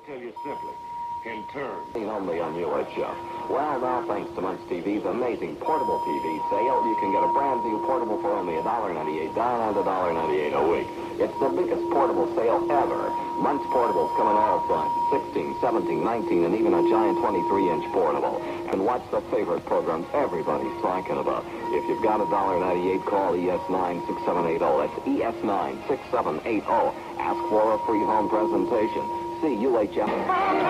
tell you simply, in turn. Only on UHF. Well, now, thanks to Munch TV's amazing portable TV sale, you can get a brand new portable for only $1.98 down and $1.98 a week. It's the biggest portable sale ever. Munch portables come in all sizes, 16, 17, 19, and even a giant 23-inch portable. And watch the favorite programs everybody's talking about. If you've got $1.98, call ES9-6780. That's ES9-6780. Ask for a free home presentation. See UHF.